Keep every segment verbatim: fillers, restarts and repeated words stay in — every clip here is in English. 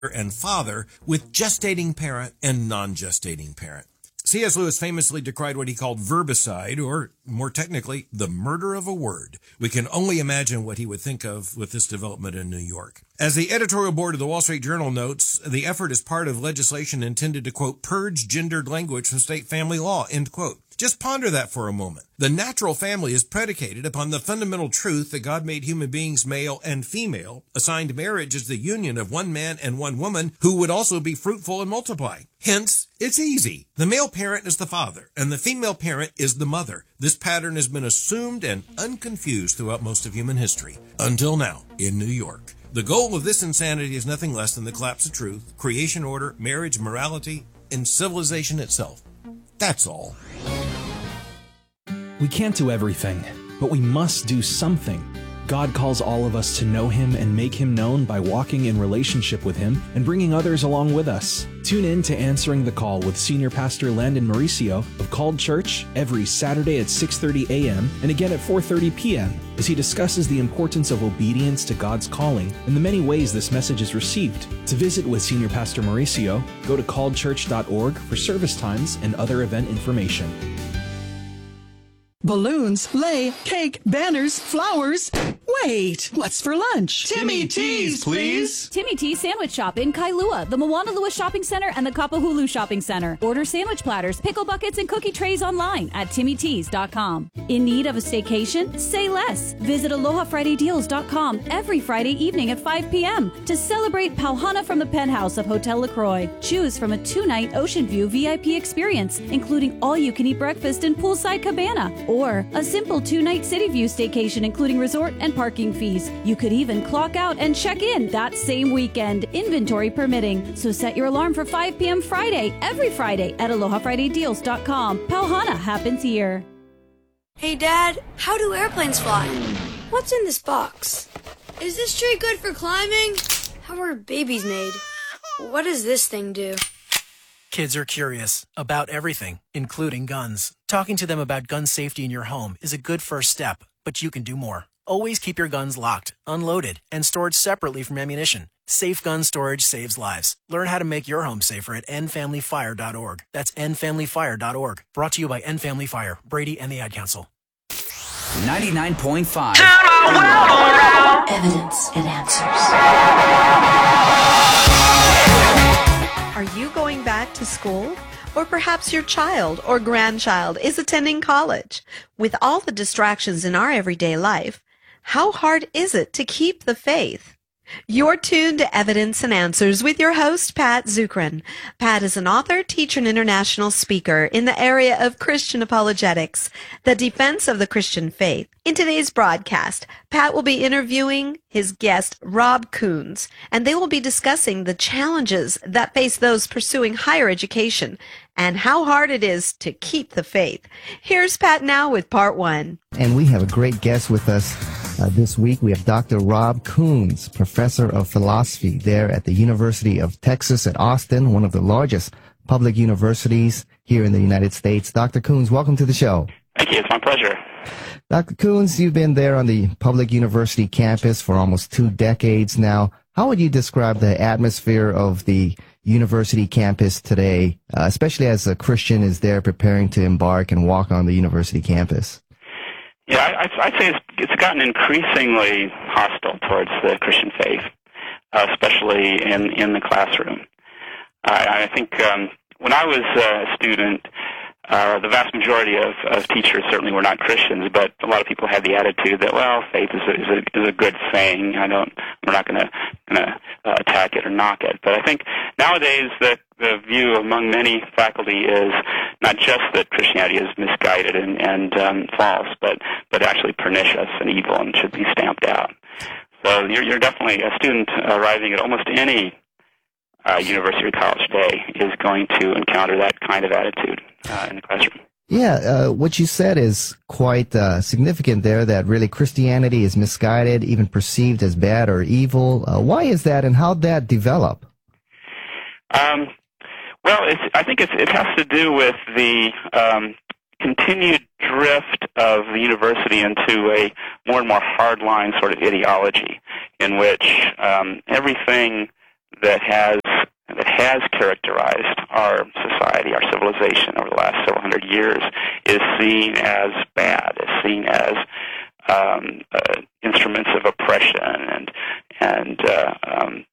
and father with gestating parent and non-gestating parent. C S. Lewis famously decried what he called verbicide, or more technically, the murder of a word. We can only imagine what he would think of with this development in New York. As the editorial board of the Wall Street Journal notes, the effort is part of legislation intended to, quote, purge gendered language from state family law, end quote. Just ponder that for a moment. The natural family is predicated upon the fundamental truth that God made human beings male and female, assigned marriage as the union of one man and one woman who would also be fruitful and multiply. Hence, it's easy. The male parent is the father, and the female parent is the mother. This pattern has been assumed and unconfused throughout most of human history, until now, in New York. The goal of this insanity is nothing less than the collapse of truth, creation order, marriage, morality, and civilization itself. That's all. We can't do everything, but we must do something. God calls all of us to know Him and make Him known by walking in relationship with Him and bringing others along with us. Tune in to Answering the Call with Senior Pastor Landon Mauricio of Called Church every Saturday at six thirty a.m. and again at four thirty p.m. as he discusses the importance of obedience to God's calling and the many ways this message is received. To visit with Senior Pastor Mauricio, go to called church dot org for service times and other event information. Balloons, sleigh, cake, banners, flowers. Wait, what's for lunch? Timmy T's, please. Timmy T's Sandwich Shop in Kailua, the Moana Lua Shopping Center, and the Kapahulu Shopping Center. Order sandwich platters, pickle buckets, and cookie trays online at timmy tees dot com. In need of a staycation? Say less. Visit aloha friday deals dot com every Friday evening at five p.m. to celebrate Pauhana from the penthouse of Hotel LaCroix. Choose from a two-night Ocean View V I P experience, including all-you-can-eat breakfast and poolside cabana, or a simple two-night City View staycation, including resort and parking fees. You could even clock out and check in that same weekend, inventory permitting. So set your alarm for five p.m. Friday, every Friday at aloha friday deals dot com. Pauhana happens here. Hey, Dad, how do airplanes fly? What's in this box? Is this tree good for climbing? How are babies made? What does this thing do? Kids are curious about everything, including guns. Talking to them about gun safety in your home is a good first step, but you can do more. Always keep your guns locked, unloaded, and stored separately from ammunition. Safe gun storage saves lives. Learn how to make your home safer at end family fire dot org. That's end family fire dot org. Brought to you by End Family Fire, Brady, and the Ad Council. ninety-nine point five. Evidence and Answers. Are you going back to school? Or perhaps your child or grandchild is attending college. With all the distractions in our everyday life, how hard is it to keep the faith? You're tuned to Evidence and Answers with your host, Pat Zukeran. Pat is an author, teacher, and international speaker in the area of Christian apologetics, the defense of the Christian faith. In today's broadcast, Pat will be interviewing his guest, Rob Coons, and they will be discussing the challenges that face those pursuing higher education and how hard it is to keep the faith. Here's Pat now with part one. And we have a great guest with us uh, this week. We have Doctor Rob Coons, professor of philosophy there at the University of Texas at Austin, one of the largest public universities here in the United States. Doctor Coons, welcome to the show. Thank you. It's my pleasure. Doctor Coons, you've been there on the public university campus for almost two decades now. How would you describe the atmosphere of the university campus today, uh, especially as a Christian is there preparing to embark and walk on the university campus? Yeah, I, I'd say it's, it's gotten increasingly hostile towards the Christian faith, uh, especially in, in the classroom. I, I think um, when I was a student, Uh, the vast majority of, of teachers certainly were not Christians, but a lot of people had the attitude that, well, faith is a, is a, is a good thing. I don't, we're not going to uh, attack it or knock it. But I think nowadays the, the view among many faculty is not just that Christianity is misguided and, and um, false, but, but actually pernicious and evil and should be stamped out. So you're, you're definitely a student arriving at almost any Uh, university or college day is going to encounter that kind of attitude uh, in the classroom. Yeah, uh, what you said is quite uh, significant there, that really Christianity is misguided, even perceived as bad or evil. Uh, why is that, and how'd that develop? Um, well, it's, I think it's, it has to do with the um, continued drift of the university into a more and more hardline sort of ideology in which um, everything that has that has characterized our society, our civilization over the last several hundred years, is seen as bad, is seen as um, uh, instruments of oppression and and uh, um,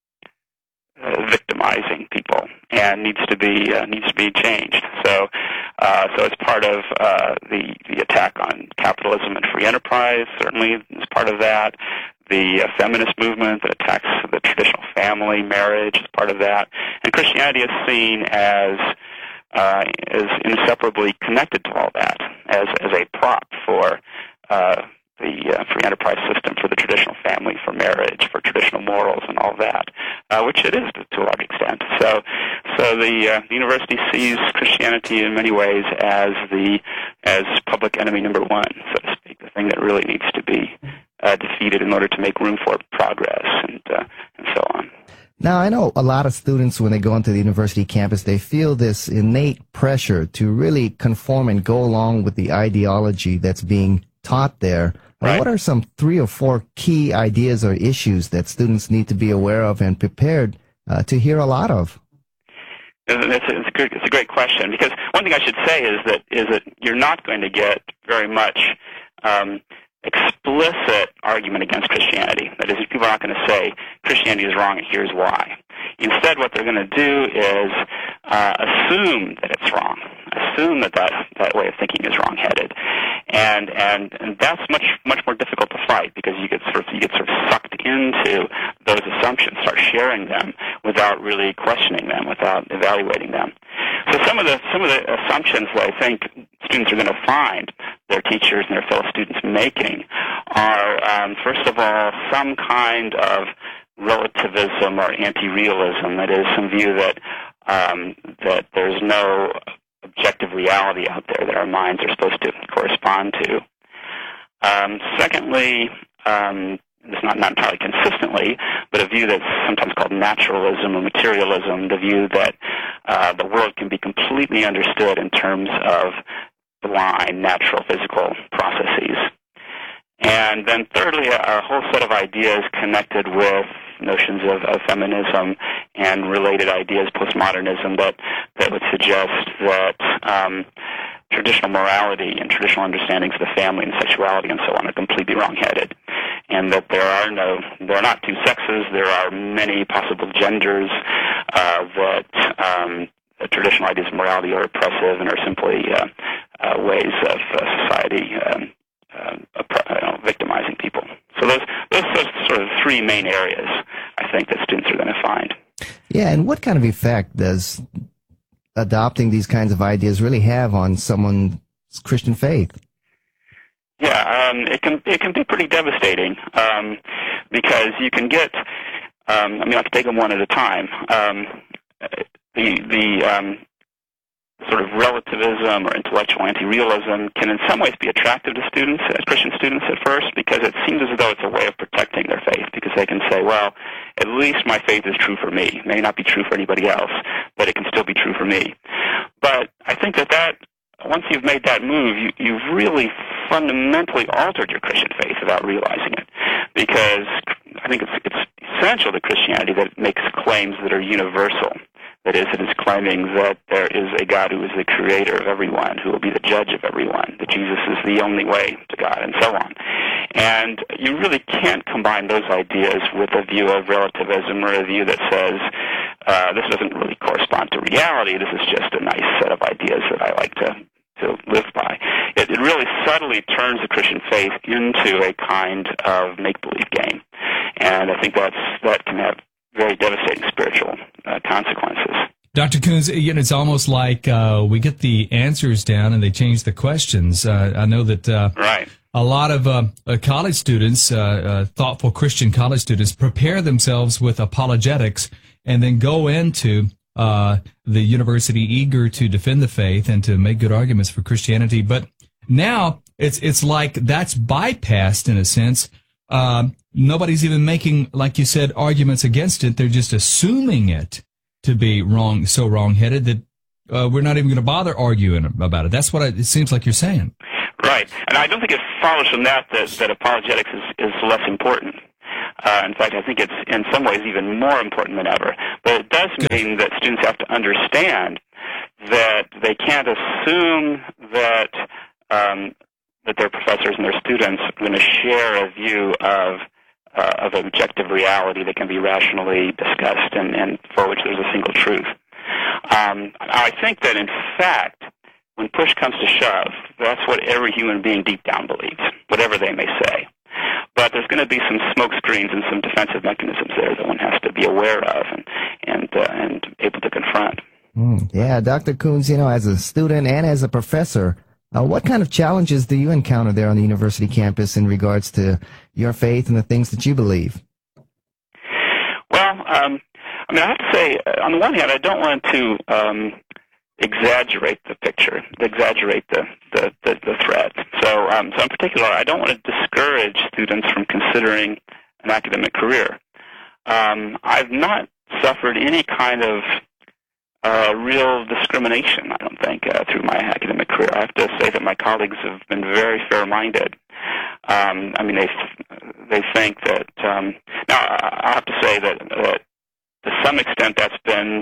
uh, victimizing people, and needs to be uh, needs to be changed. So, uh, so as part of uh, the the attack on capitalism and free enterprise, certainly as part of that. The uh, feminist movement that attacks the traditional family, marriage is part of that. And Christianity is seen as uh, is inseparably connected to all that, as as a prop for uh, the uh, free enterprise system, for the traditional family, for marriage, for traditional morals, and all that, uh, which it is to, to a large extent. So, so the, uh, the university sees Christianity in many ways as the as public enemy number one, so to speak, the thing that really needs to be Uh, defeated in order to make room for progress and uh, and so on. Now, I know a lot of students, when they go onto the university campus, they feel this innate pressure to really conform and go along with the ideology that's being taught there. Right. What are some three or four key ideas or issues that students need to be aware of and prepared uh, to hear a lot of? It's a, it's, a great, it's a great question, because one thing I should say is that is that you're not going to get very much Um, explicit argument against Christianity. That is, people are not going to say Christianity is wrong and here's why. Instead, what they're going to do is uh, assume that it's wrong, assume that, that that way of thinking is wrong-headed, and and and that's much much more difficult to fight, because you get sort of you get sort of sucked into those assumptions, start sharing them without really questioning them, without evaluating them. So some of the some of the assumptions that I think students are going to find their teachers and their fellow students making are, um, first of all, some kind of relativism or anti-realism. That is, some view that um, that there's no objective reality out there that our minds are supposed to correspond to. Um, secondly, um, it's not, not entirely consistently, but a view that's sometimes called naturalism or materialism, the view that uh, the world can be completely understood in terms of blind, natural, physical processes. And then thirdly, a whole set of ideas connected with notions of, of feminism and related ideas, postmodernism, that, that would suggest that um, traditional morality and traditional understandings of the family and sexuality and so on are completely wrong-headed, and that there are no, there are not two sexes, there are many possible genders, uh, that um, traditional ideas of morality are oppressive and are simply uh, uh, ways of uh, society um, uh, opp- uh, victimizing people. So those, those are sort of three main areas, I think, that students are going to find. Yeah, and what kind of effect does adopting these kinds of ideas really have on someone's Christian faith? Yeah, um, it can it can be pretty devastating, um, because you can get. Um, I mean, I have to take them one at a time. Um, the the um, sort of relativism or intellectual anti-realism can in some ways be attractive to students, as Christian students at first, because it seems as though it's a way of protecting their faith, because they can say, well, at least my faith is true for me. It may not be true for anybody else, but it can still be true for me. But I think that that, once you've made that move, you, you've really fundamentally altered your Christian faith without realizing it, because I think it's, it's essential to Christianity that it makes claims that are universal. That is, it is claiming that there is a God who is the creator of everyone, who will be the judge of everyone, that Jesus is the only way to God, and so on. And you really can't combine those ideas with a view of relativism or a view that says, uh, this doesn't really correspond to reality, this is just a nice set of ideas that I like to, to live by. It, it really subtly turns the Christian faith into a kind of make-believe game. And I think that's that can have very devastating spiritual uh, consequences. Doctor Coons, you know, it's almost like uh, we get the answers down and they change the questions. Uh, I know that uh, right. a lot of uh, college students, uh, uh, thoughtful Christian college students, prepare themselves with apologetics and then go into uh, the university eager to defend the faith and to make good arguments for Christianity. But now it's it's like that's bypassed in a sense. Uh, nobody's even making, like you said, arguments against it. They're just assuming it to be wrong, so wrong-headed that uh, we're not even going to bother arguing about it. That's what I, it seems like you're saying. Right. And I don't think it follows from that that, that apologetics is, is less important. Uh, in fact, I think it's in some ways even more important than ever. But it does mean that students have to understand that they can't assume that um, that their professors and their students are going to share a view of uh, of objective reality that can be rationally discussed and, and for which there's a single truth. Um, I think that, in fact, when push comes to shove, that's what every human being deep down believes, whatever they may say. But there's going to be some smoke screens and some defensive mechanisms there that one has to be aware of and and, uh, and able to confront. Mm, yeah, Doctor Coons, you know, as a student and as a professor, uh, what kind of challenges do you encounter there on the university campus in regards to your faith and the things that you believe? Well, um, I mean, I have to say, uh, on the one hand, I don't want to um, exaggerate the picture, exaggerate the, the, the, the threat. So, um, so in particular, I don't want to discourage students from considering an academic career. Um, I've not suffered any kind of uh, real discrimination, I don't think, uh, through my academic career. I have to say that my colleagues have been very fair-minded. Um, I mean, they they think that, um, now I have to say that, that to some extent that's been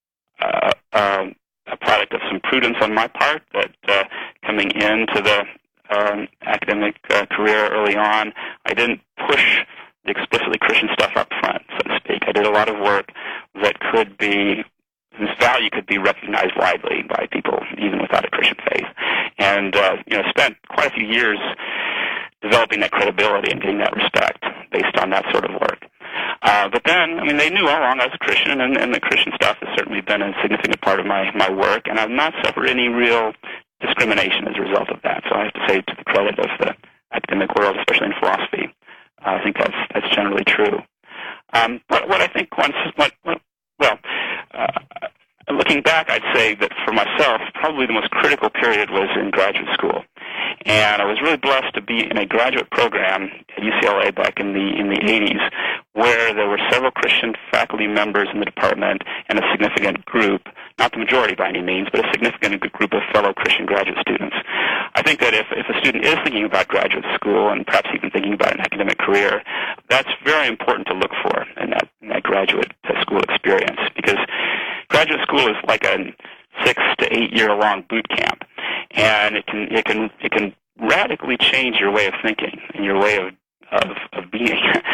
uh, uh, a product of some prudence on my part, that uh, coming into the um, academic uh, career early on, I didn't push the explicitly Christian stuff up front, so to speak. I did a lot of work that could be, whose value could be recognized widely by people even without a Christian faith. And, uh, you know, spent quite a few years developing that credibility and getting that respect based on that sort of work. Uh, but then, I mean, they knew all along I was a Christian, and, and the Christian stuff has certainly been a significant part of my, my work, and I've not suffered any real discrimination as a result of that. So I have to say, to the credit of the academic world, especially in philosophy, uh, I think that's that's generally true. Um, but what I think, once, what, what, well, uh, looking back, I'd say that for myself, probably the most critical period was in graduate school. And I was really blessed to be in a graduate program at U C L A back in the in the eighties, where there were several Christian faculty members in the department and a significant group, not the majority by any means, but a significant group of fellow Christian graduate students. I think that if, if a student is thinking about graduate school and perhaps even thinking about an academic career, that's very important to look for in that, in that graduate school experience, because graduate school is like a six to eight year long boot camp, and it can it can it can radically change your way of thinking and your way of of, of being.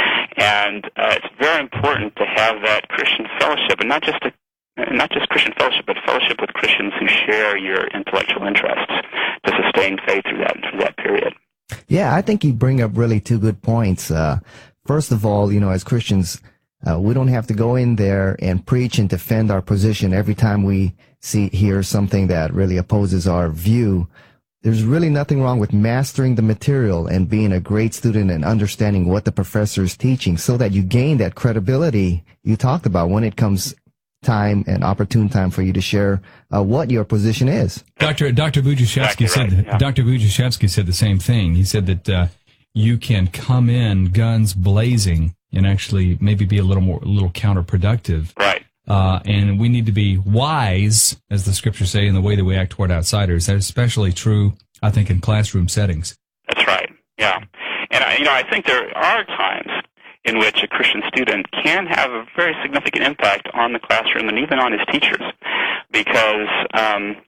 And uh, it's very important to have that Christian fellowship, and not just a, not just Christian fellowship, but fellowship with Christians who share your intellectual interests to sustain faith through that through that period. Yeah, I think you bring up really two good points. Uh, first of all, you know, as Christians, Uh, we don't have to go in there and preach and defend our position every time we see hear something that really opposes our view. There's really nothing wrong with mastering the material and being a great student and understanding what the professor is teaching, so that you gain that credibility you talked about when it comes time and opportune time for you to share uh, what your position is. Doctor Doctor Budziszewski exactly said right, yeah. Doctor Budziszewski said the same thing. He said that uh, you can come in guns blazing and actually maybe be a little more, a little counterproductive. Right. Uh, and we need to be wise, as the scriptures say, in the way that we act toward outsiders. That's especially true, I think, in classroom settings. That's right. Yeah. And I, you know, I think there are times in which a Christian student can have a very significant impact on the classroom and even on his teachers, because um,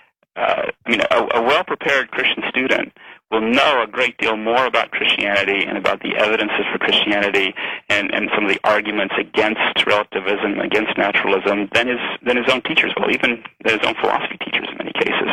uh, I mean, a, a well-prepared Christian student will know a great deal more about Christianity and about the evidences for Christianity and, and some of the arguments against relativism, against naturalism, than his than his own teachers will, even his own philosophy teachers in many cases.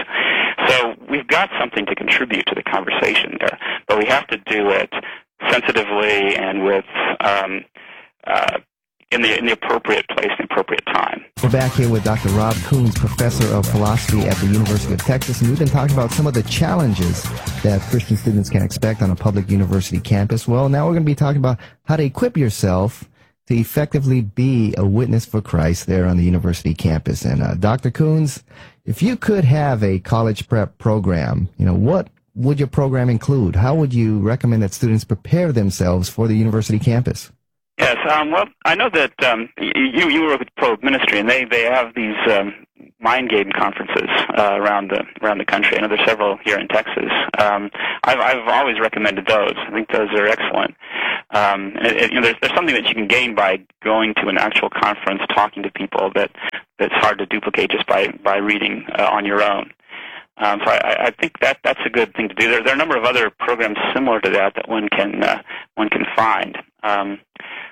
So we've got something to contribute to the conversation there, but we have to do it sensitively and with um, uh, in the in the appropriate place, and appropriate time. We're back here with Doctor Rob Coons, professor of philosophy at the University of Texas, and we've been talking about some of the challenges that Christian students can expect on a public university campus. Well, now we're going to be talking about how to equip yourself to effectively be a witness for Christ there on the university campus. And uh, Doctor Coons, if you could have a college prep program, you know, what would your program include? How would you recommend that students prepare themselves for the university campus? Yes, um, well, I know that um, you you work with Pro Ministry, and they, they have these um, mind game conferences uh, around the around the country. I know there's several here in Texas. Um, I've I've always recommended those. I think those are excellent. Um, and it, you know, there's, there's something that you can gain by going to an actual conference, talking to people that that's hard to duplicate just by by reading uh, on your own. Um, so I, I think that that's a good thing to do. There, there are a number of other programs similar to that that one can uh, one can find. Um,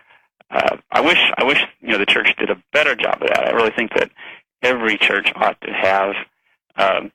uh, I wish I wish you know the church did a better job of that. I really think that every church ought to have um,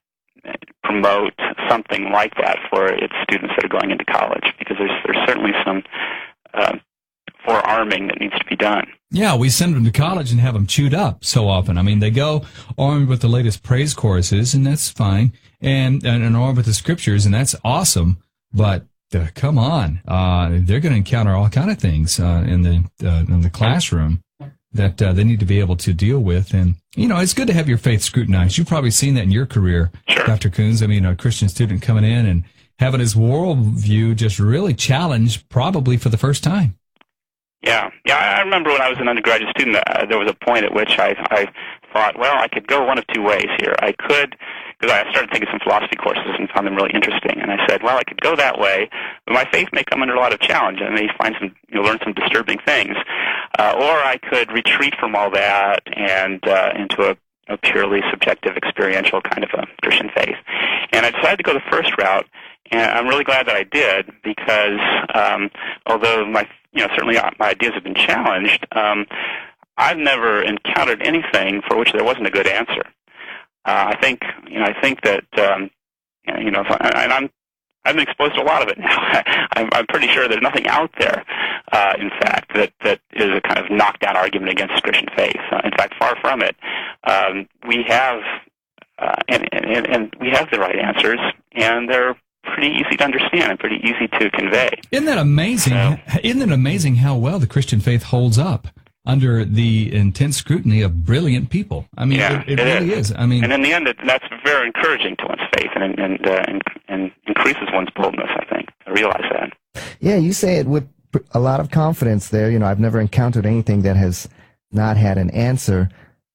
promote something like that for its students that are going into college, because there's there's certainly some uh, forearming that needs to be done. Yeah, we send them to college and have them chewed up so often. I mean, they go armed with the latest praise choruses, and that's fine, and and, and armed with the scriptures, and that's awesome. But uh, come on, uh, they're going to encounter all kind of things uh, in the uh, in the classroom that uh, they need to be able to deal with. And you know, it's good to have your faith scrutinized. You've probably seen that in your career, sure. Doctor Coons. I mean, a Christian student coming in and having his worldview just really challenged, probably for the first time. Yeah, yeah. I remember when I was an undergraduate student, uh, there was a point at which I, I thought, well, I could go one of two ways here. I could, because I started taking some philosophy courses and found them really interesting, and I said, well, I could go that way, but my faith may come under a lot of challenge, and I may find some, you know, learn some disturbing things, uh, or I could retreat from all that and uh, into a, a purely subjective, experiential kind of a Christian faith. And I decided to go the first route, and I'm really glad that I did, because um, although my You know, certainly my ideas have been challenged. Um, I've never encountered anything for which there wasn't a good answer. Uh, I think, you know, I think that, um, you know, and I'm, I've been exposed to a lot of it now. I'm, I'm pretty sure there's nothing out there, uh, in fact, that, that is a kind of knockdown argument against Christian faith. Uh, in fact, far from it. Um, we have, uh, and, and, and we have the right answers, and they're pretty easy to understand and pretty easy to convey. Isn't that amazing? So, Isn't it amazing how well the Christian faith holds up under the intense scrutiny of brilliant people? I mean, yeah, it, it, it really is. is. I mean, and in the end, it, that's very encouraging to one's faith, and and, uh, and and increases one's boldness. I think I realize that. Yeah, you say it with a lot of confidence there. You know, I've never encountered anything that has not had an answer.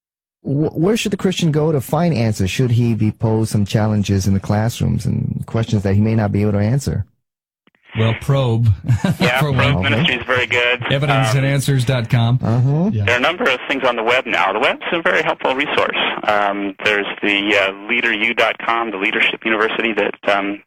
Where should the Christian go to find answers? Should he be posed some challenges in the classrooms and questions that he may not be able to answer? Well, Probe. Yeah, Probe one. Ministry is very good. evidence and answers dot com. Um, uh-huh. yeah. There are a number of things on the web now. The web's a very helpful resource. Um, there's the uh, leader u dot com, the Leadership University that um,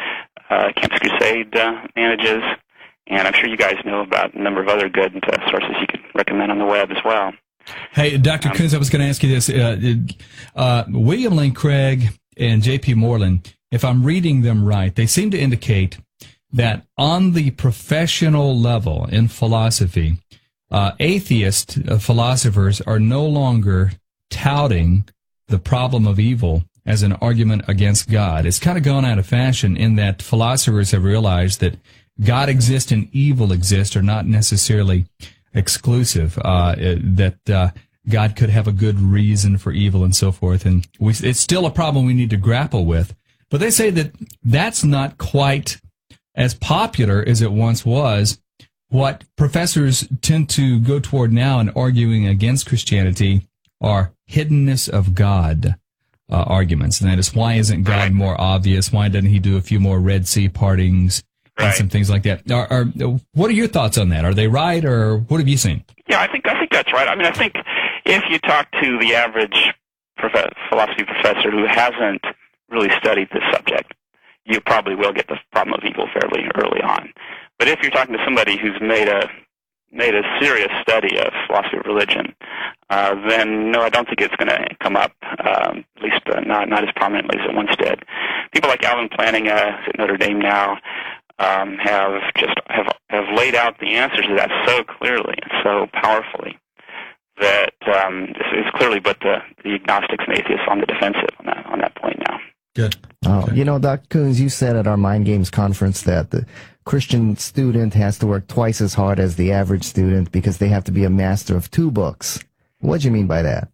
uh, Campus Crusade uh, manages. And I'm sure you guys know about a number of other good uh, sources you could recommend on the web as well. Hey, Doctor Um, Coons, I was going to ask you this. Uh, uh, William Lane Craig and J P Moreland, if I'm reading them right, they seem to indicate that on the professional level in philosophy, uh, atheist uh, philosophers are no longer touting the problem of evil as an argument against God. It's kind of gone out of fashion in that philosophers have realized that God exists and evil exists are not necessarily exclusive, uh, that uh, God could have a good reason for evil and so forth. And we, it's still a problem we need to grapple with. But they say that that's not quite as popular as it once was. What professors tend to go toward now in arguing against Christianity are hiddenness of God uh, arguments. And that is, why isn't God more obvious? Why doesn't he do a few more Red Sea partings? And right. some things like that. Are, are, what are your thoughts on that? Are they right, or what have you seen? Yeah, I think I think that's right. I mean, I think if you talk to the average prof- philosophy professor who hasn't really studied this subject, you probably will get the problem of evil fairly early on. But if you're talking to somebody who's made a made a serious study of philosophy of religion, uh, then no, I don't think it's going to come up, um, at least uh, not not as prominently as it once did. People like Alvin Plantinga at Notre Dame now. Um, have just have have laid out the answers to that so clearly and so powerfully that um, it's, it's clearly but the, the agnostics and atheists on the defensive on that on that point now. Good. Oh, okay. You know, Doctor Coons, you said at our Mind Games conference that the Christian student has to work twice as hard as the average student because they have to be a master of two books. What do you mean by that?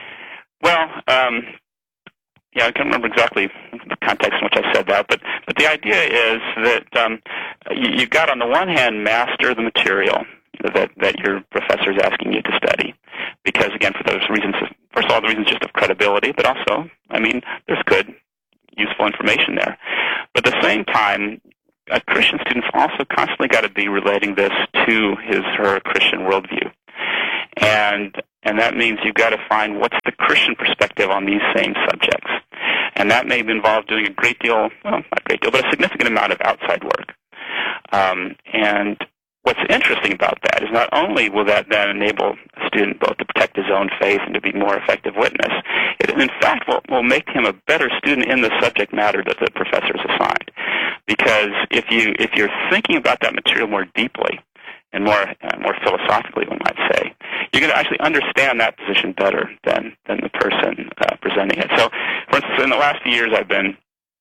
Well, um, yeah, I can't remember exactly the context in which I said that, but, but the idea is that um, you, you've got, on the one hand, master the material that, that your professor is asking you to study, because, again, for those reasons, of, first of all, the reasons just of credibility, but also, I mean, there's good, useful information there. But at the same time, a Christian student's also constantly got to be relating this to his her Christian worldview. And and that means you've got to find what's the Christian perspective on these same subjects. And that may involve doing a great deal, well, not a great deal, but a significant amount of outside work. Um, and what's interesting about that is not only will that then enable a student both to protect his own faith and to be more effective witness, it in fact will, will make him a better student in the subject matter that the professor is assigned. Because if you if you're thinking about that material more deeply and more uh, more philosophically, one might say, you're going to actually understand that position better than than the person uh, presenting it. So, for instance, in the last few years, I've been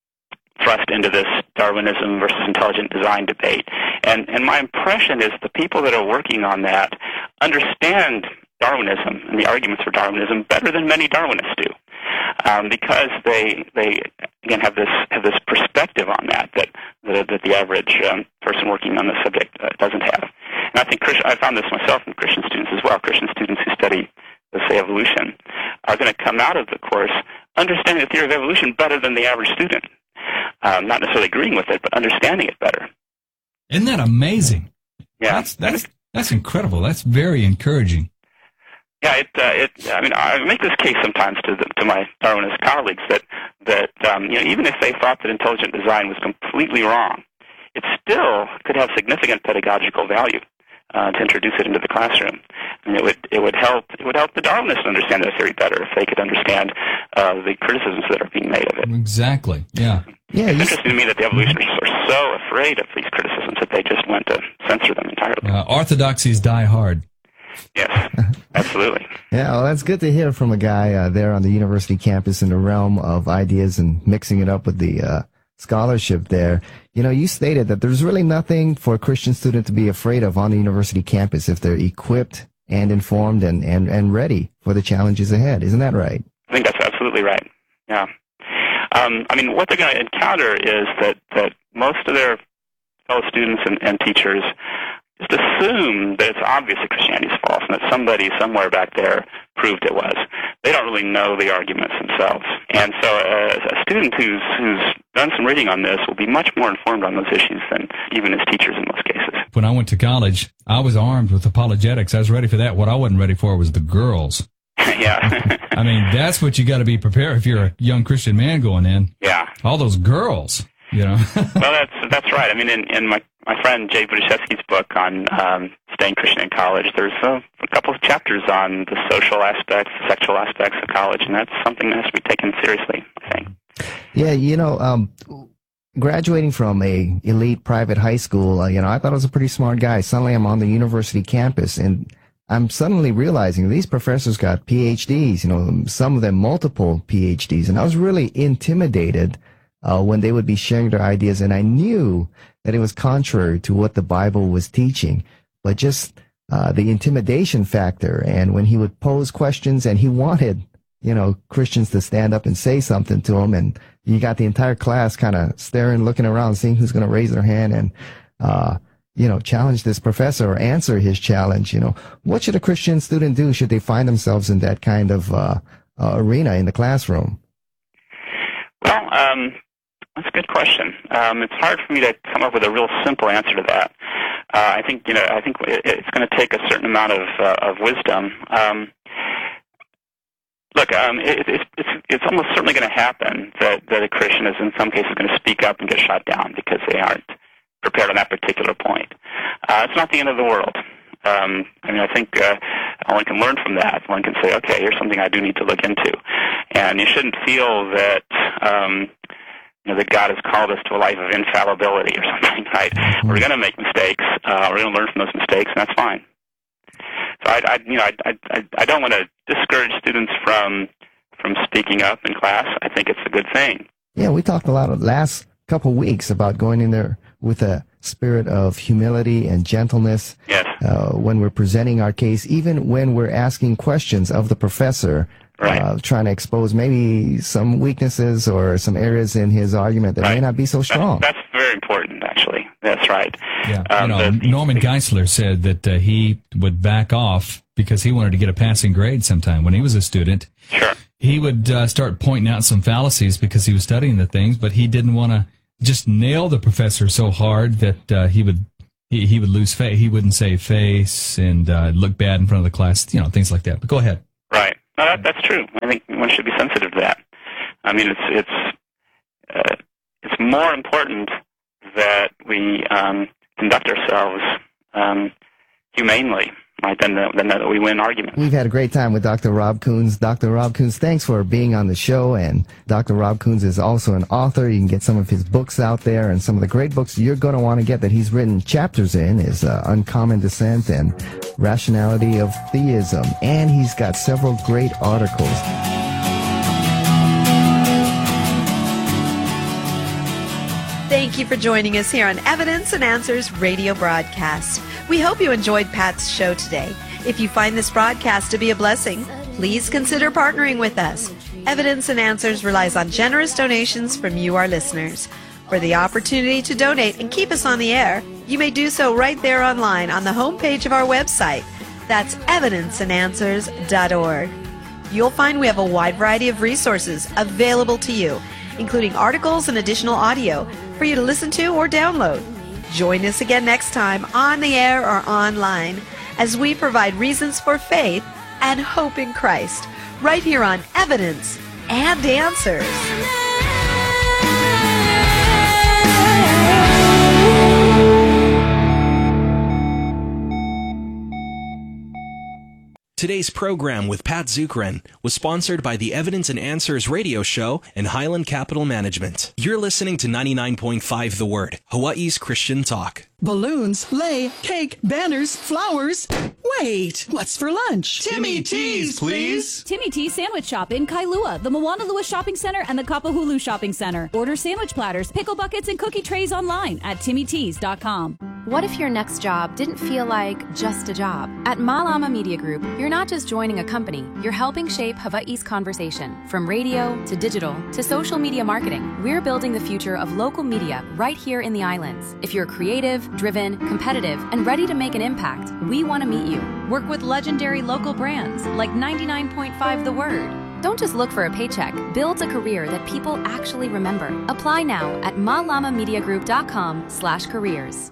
thrust into this Darwinism versus intelligent design debate, and and my impression is the people that are working on that understand Darwinism and the arguments for Darwinism better than many Darwinists do, um, because they they again have this have this perspective on that that that, that the average um, person working on the subject uh, doesn't have. And I think Christian, I found this myself in Christian students as well. Christian students who study, let's say, evolution are going to come out of the course understanding the theory of evolution better than the average student. Um, not necessarily agreeing with it, but understanding it better. Isn't that amazing? Yeah, that's that's, that's incredible. That's very encouraging. Yeah, it. Uh, it. I mean, I make this case sometimes to the, to my Darwinist colleagues that that um, you know, even if they thought that intelligent design was completely wrong, it still could have significant pedagogical value uh, to introduce it into the classroom. And it would it would help it would help the Darwinists understand their theory better if they could understand uh, the criticisms that are being made of it. Exactly. Yeah. Yeah. It's interesting to me that the evolutionists are so afraid of these criticisms that they just went to censor them entirely. Uh, orthodoxies die hard. Yes, absolutely. Yeah, well, that's good to hear from a guy uh, there on the university campus in the realm of ideas and mixing it up with the uh, scholarship there. You know, you stated that there's really nothing for a Christian student to be afraid of on the university campus if they're equipped and informed and, and, and ready for the challenges ahead. Isn't that right? I think that's absolutely right. Yeah. Um, I mean, what they're going to encounter is that, that most of their fellow students and, and teachers just assume that it's obvious that Christianity is false and that somebody somewhere back there proved it was. They don't really know the arguments themselves. And so uh, a student who's, who's done some reading on this will be much more informed on those issues than even his teachers in most cases. When I went to college, I was armed with apologetics. I was ready for that. What I wasn't ready for was the girls. Yeah. I mean, that's what you got to be prepared if you're a young Christian man going in. Yeah. All those girls, you know. Well, that's that's right. I mean, in, in my, my friend Jay Budiszewski's book on um, staying Christian in college, there's a, a couple of chapters on the social aspects, the sexual aspects of college, and that's something that has to be taken seriously, I think. Yeah, you know, um, graduating from a elite private high school, uh, you know, I thought I was a pretty smart guy. Suddenly I'm on the university campus, and I'm suddenly realizing these professors got P H Ds, you know, some of them multiple P H Ds, and I was really intimidated uh, when they would be sharing their ideas, and I knew that it was contrary to what the Bible was teaching, but just uh, the intimidation factor, and when he would pose questions, and he wanted, you know, Christians to stand up and say something to him, and you got the entire class kind of staring, looking around, seeing who's going to raise their hand and, uh, you know, challenge this professor or answer his challenge. You know, what should a Christian student do should they find themselves in that kind of uh, uh, arena in the classroom? Well, um, that's a good question. Um, it's hard for me to come up with a real simple answer to that. Uh, I think, you know, I think it's going to take a certain amount of uh, of wisdom. Um, Look, um, it, it, it's it's almost certainly going to happen that, that a Christian is in some cases going to speak up and get shot down because they aren't prepared on that particular point. Uh, it's not the end of the world. Um, I mean, I think uh, one can learn from that. One can say, okay, here's something I do need to look into. And you shouldn't feel that, um, you know, that God has called us to a life of infallibility or something, right? Mm-hmm. We're going to make mistakes. Uh, we're going to learn from those mistakes, and that's fine. So I, I, you know, I, I, I don't want to discourage students from from speaking up in class. I think it's a good thing. Yeah, we talked a lot of last couple weeks about going in there with a spirit of humility and gentleness. Yes. Uh, when we're presenting our case, even when we're asking questions of the professor, right. uh, trying to expose maybe some weaknesses or some areas in his argument that right. may not be so strong. That's, that's very important, actually. That's right. Yeah. Um, you know, the, Norman Geisler said that uh, he would back off because he wanted to get a passing grade sometime when he was a student. Sure. He would uh, start pointing out some fallacies because he was studying the things, but he didn't want to just nail the professor so hard that uh, he would he, he would lose face. He wouldn't save face and uh, look bad in front of the class, you know, things like that. But go ahead. Right. No, that, that's true. I think one should be sensitive to that. I mean, it's it's uh, it's more important that we um, conduct ourselves um, humanely, right, than, the, than that we win arguments. We've had a great time with Doctor Rob Coons. Doctor Rob Coons, thanks for being on the show. And Doctor Rob Coons is also an author. You can get some of his books out there, and some of the great books you're going to want to get that he's written chapters in is uh, Uncommon Descent and Rationality of Theism. And he's got several great articles. Thank you for joining us here on Evidence and Answers radio broadcast. We hope you enjoyed Pat's show today. If you find this broadcast to be a blessing, please consider partnering with us. Evidence and Answers relies on generous donations from you, our listeners. For the opportunity to donate and keep us on the air, you may do so right there online on the homepage of our website. That's evidence and answers dot org. You'll find we have a wide variety of resources available to you, including articles and additional audio for you to listen to or download. Join us again next time on the air or online as we provide reasons for faith and hope in Christ, right here on Evidence and Answers. Today's program with Pat Zukeran was sponsored by the Evidence and Answers radio show and Highland Capital Management. You're listening to ninety-nine point five The Word, Hawaii's Christian talk. Balloons, sleigh, cake, banners, flowers. Wait, what's for lunch? Timmy T's, please. Timmy T's Sandwich Shop in Kailua, the Moanalua Shopping Center, and the Kapahulu Shopping Center. Order sandwich platters, pickle buckets, and cookie trays online at timmy tees dot com. What if your next job didn't feel like just a job? At Malama Media Group, you're not just joining a company, you're helping shape Hawaii's conversation. From radio to digital to social media marketing, we're building the future of local media right here in the islands. If you're creative, driven, competitive, and ready to make an impact, we want to meet you. Work with legendary local brands like ninety-nine point five The Word. Don't just look for a paycheck. Build a career that people actually remember. Apply now at malama media group dot com slash careers.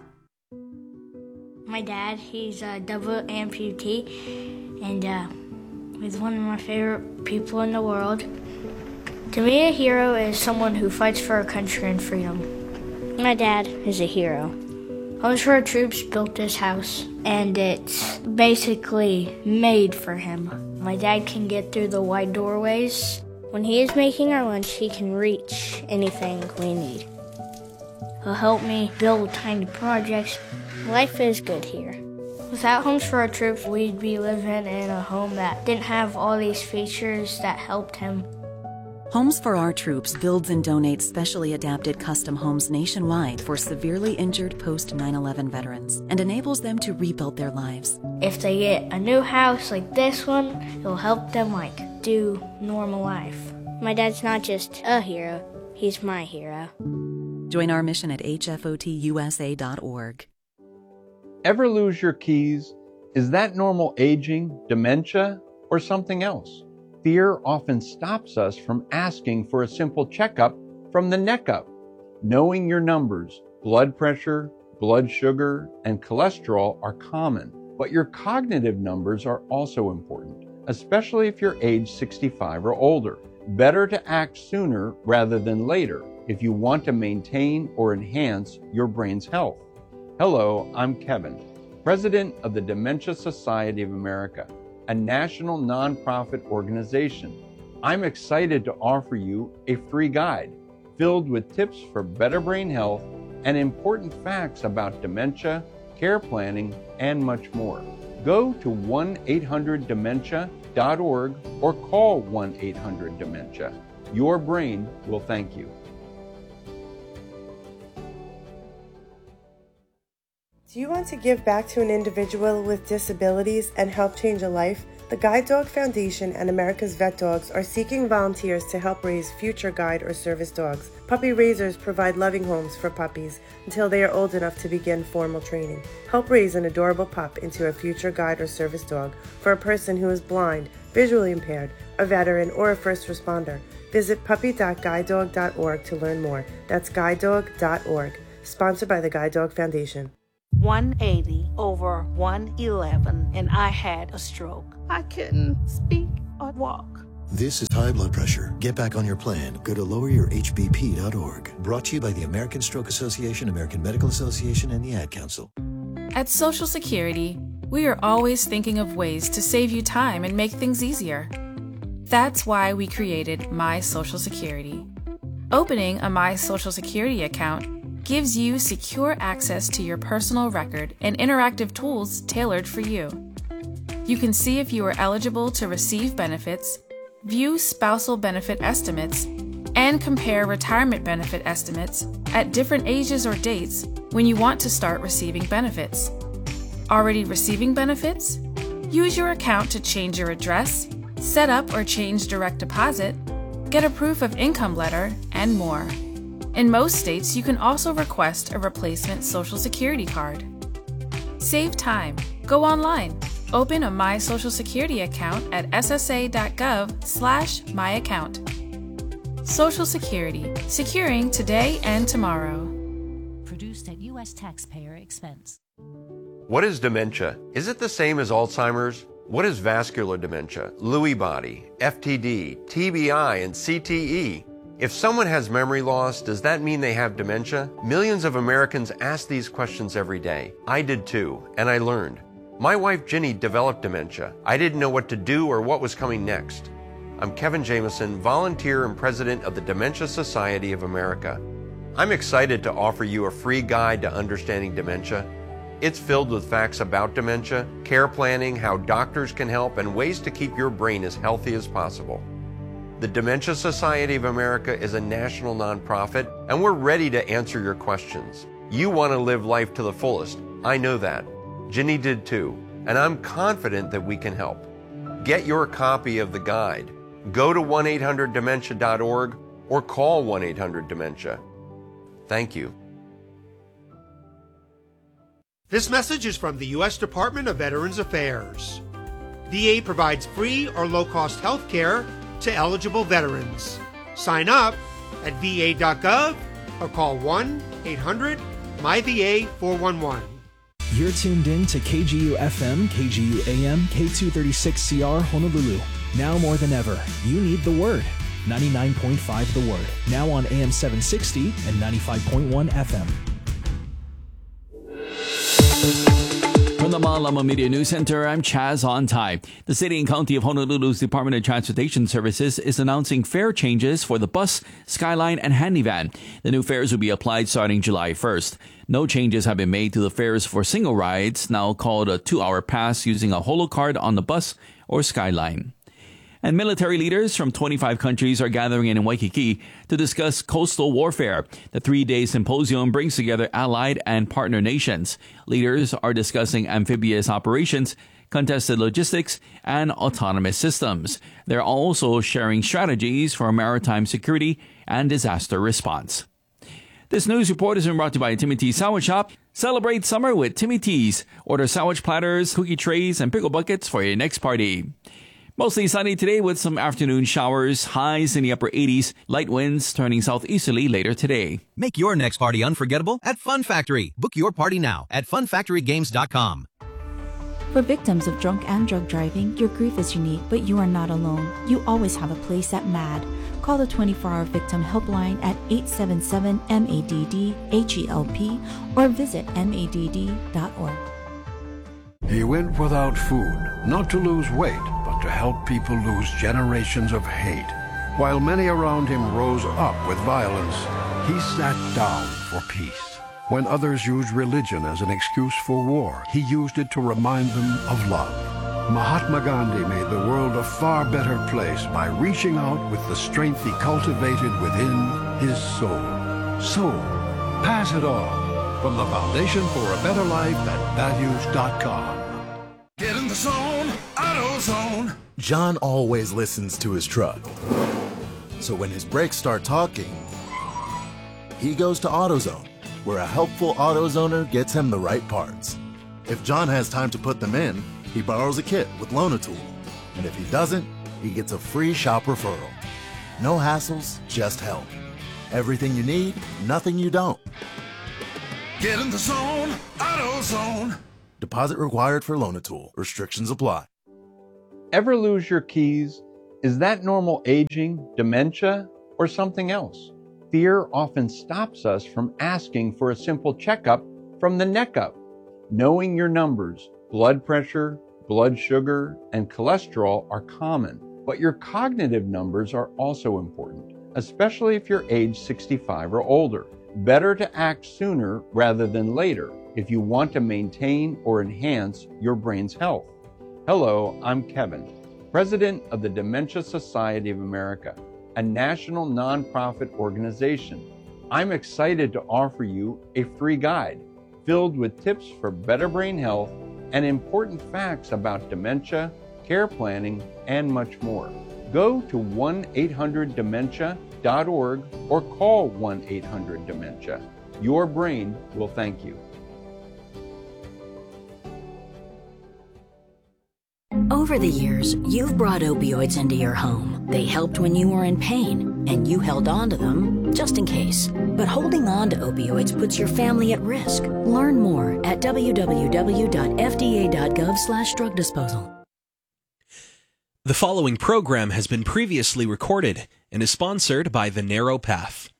My dad, he's a double amputee, and uh, he's one of my favorite people in the world. To me, a hero is someone who fights for our country and freedom. My dad is a hero. Homes for Our Troops built this house, and it's basically made for him. My dad can get through the wide doorways. When he is making our lunch, he can reach anything we need. He'll help me build tiny projects. Life is good here. Without Homes for Our Troops, we'd be living in a home that didn't have all these features that helped him. Homes for Our Troops builds and donates specially adapted custom homes nationwide for severely injured post nine eleven veterans and enables them to rebuild their lives. If they get a new house like this one, it'll help them like do normal life. My dad's not just a hero, he's my hero. Join our mission at h f o t u s a dot org. Ever lose your keys? Is that normal aging, dementia, or something else? Fear often stops us from asking for a simple checkup from the neck up. Knowing your numbers, blood pressure, blood sugar, and cholesterol are common, but your cognitive numbers are also important, especially if you're age sixty-five or older. Better to act sooner rather than later if you want to maintain or enhance your brain's health. Hello, I'm Kevin, President of the Dementia Society of America, a national nonprofit organization. I'm excited to offer you a free guide filled with tips for better brain health and important facts about dementia, care planning, and much more. Go to one eight hundred dementia dot org or call one eight hundred dementia. Your brain will thank you. Do you want to give back to an individual with disabilities and help change a life? The Guide Dog Foundation and America's Vet Dogs are seeking volunteers to help raise future guide or service dogs. Puppy raisers provide loving homes for puppies until they are old enough to begin formal training. Help raise an adorable pup into a future guide or service dog for a person who is blind, visually impaired, a veteran, or a first responder. Visit puppy dot guide dog dot org to learn more. That's guide dog dot org. Sponsored by the Guide Dog Foundation. one eighty over one eleven, and I had a stroke. I couldn't speak or walk. This is high blood pressure. Get back on your plan. Go to lower your h b p dot org. Brought to you by the American Stroke Association, American Medical Association, and the Ad Council. At Social Security, we are always thinking of ways to save you time and make things easier. That's why we created My Social Security. Opening a My Social Security account gives you secure access to your personal record and interactive tools tailored for you. You can see if you are eligible to receive benefits, view spousal benefit estimates, and compare retirement benefit estimates at different ages or dates when you want to start receiving benefits. Already receiving benefits? Use your account to change your address, set up or change direct deposit, get a proof of income letter, and more. In most states, you can also request a replacement Social Security card. Save time. Go online. Open a My Social Security account at s s a dot gov slash my account. Social Security, securing today and tomorrow. Produced at U S taxpayer expense. What is dementia? Is it the same as Alzheimer's? What is vascular dementia, Lewy body, F T D, T B I, and C T E? If someone has memory loss, does that mean they have dementia? Millions of Americans ask these questions every day. I did too, and I learned. My wife Ginny developed dementia. I didn't know what to do or what was coming next. I'm Kevin Jameson, volunteer and president of the Dementia Society of America. I'm excited to offer you a free guide to understanding dementia. It's filled with facts about dementia, care planning, how doctors can help, and ways to keep your brain as healthy as possible. The Dementia Society of America is a national nonprofit, and we're ready to answer your questions. You want to live life to the fullest. I know that. Ginny did too, and I'm confident that we can help. Get your copy of the guide. Go to one eight hundred dementia dot org or call one eight hundred dementia. Thank you. This message is from the U S Department of Veterans Affairs. V A provides free or low-cost health care to eligible veterans. Sign up at v a dot gov or call one eight hundred M Y V A four one one. You're tuned in to K G U F M, K G U A M, K two thirty-six C R Honolulu. Now more than ever, you need the Word. ninety-nine point five The Word. Now on A M seven sixty and ninety-five point one F M. From the Malama Media News Center, I'm Chaz Ontai. The City and County of Honolulu's Department of Transportation Services is announcing fare changes for the bus, Skyline, and Handyvan. The new fares will be applied starting July first. No changes have been made to the fares for single rides, now called a two-hour pass using a holo card on the bus or Skyline. And military leaders from twenty-five countries are gathering in Waikiki to discuss coastal warfare. The three-day symposium brings together allied and partner nations. Leaders are discussing amphibious operations, contested logistics, and autonomous systems. They're also sharing strategies for maritime security and disaster response. This news report is brought to you by Timmy T's Sandwich Shop. Celebrate summer with Timmy T's. Order sandwich platters, cookie trays, and pickle buckets for your next party. Mostly sunny today with some afternoon showers, highs in the upper eighties, light winds turning southeasterly later today. Make your next party unforgettable at Fun Factory. Book your party now at fun factory games dot com. For victims of drunk and drug driving, your grief is unique, but you are not alone. You always have a place at MAD. Call the twenty-four hour Victim Helpline at eight seven seven M A D D H E L P or visit M A D D dot org. He went without food, not to lose weight, but to help people lose generations of hate. While many around him rose up with violence, he sat down for peace. When others used religion as an excuse for war, he used it to remind them of love. Mahatma Gandhi made the world a far better place by reaching out with the strength he cultivated within his soul. So, pass it on. From the Foundation for a Better Life at values dot com. Get in the zone, AutoZone. John always listens to his truck. So when his brakes start talking, he goes to AutoZone, where a helpful AutoZoner gets him the right parts. If John has time to put them in, he borrows a kit with Loan-A-Tool. And if he doesn't, he gets a free shop referral. No hassles, just help. Everything you need, nothing you don't. Get in the zone, AutoZone. Deposit required for Loan-A-Tool. Restrictions apply. Ever lose your keys? Is that normal aging, dementia, or something else? Fear often stops us from asking for a simple checkup from the neck up. Knowing your numbers, blood pressure, blood sugar, and cholesterol are common, but your cognitive numbers are also important, especially if you're age sixty-five or older. Better to act sooner rather than later if you want to maintain or enhance your brain's health. Hello, I'm Kevin, President of the Dementia Society of America, a national nonprofit organization. I'm excited to offer you a free guide filled with tips for better brain health and important facts about dementia, care planning, and much more. Go to one eight hundred dementia dot org or call one eight hundred dementia. Your brain will thank you. Over the years, you've brought opioids into your home. They helped when you were in pain, and you held on to them just in case. But holding on to opioids puts your family at risk. Learn more at w w w dot f d a dot gov slash drug disposal. The following program has been previously recorded and is sponsored by The Narrow Path.